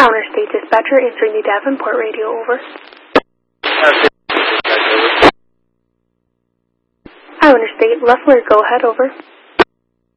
Islander State Dispatcher answering the Davenport radio, over. Islander State, Leffler, go ahead, over.